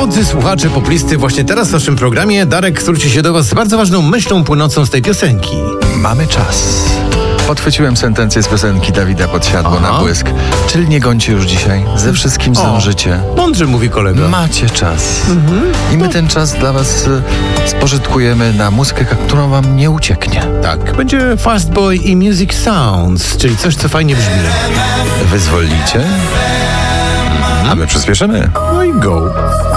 Drodzy słuchacze poplisty, właśnie teraz w naszym programie Darek zwróci się do was z bardzo ważną myślą płynącą z tej piosenki. Mamy czas. Podchwyciłem sentencję z piosenki Dawida Podsiadło na błysk. Czyli nie gońcie już dzisiaj. Ze wszystkim zdążycie. Mądrze mówi kolega. Macie czas. I my ten czas dla was spożytkujemy na muzykę, którą wam nie ucieknie. Tak, będzie Fast Boy i Music Sounds, czyli coś, co fajnie brzmi. Wyzwolicie? A my przyspieszymy. No i go.